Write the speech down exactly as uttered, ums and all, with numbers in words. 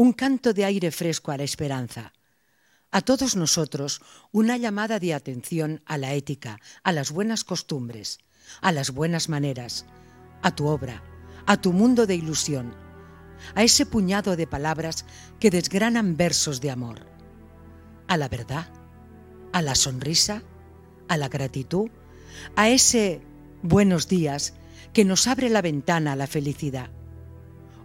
un canto de aire fresco a la esperanza. A todos nosotros una llamada de atención a la ética, a las buenas costumbres, a las buenas maneras, a tu obra, a tu mundo de ilusión, a ese puñado de palabras que desgranan versos de amor, a la verdad, a la sonrisa, a la gratitud, a ese buenos días que nos abre la ventana a la felicidad.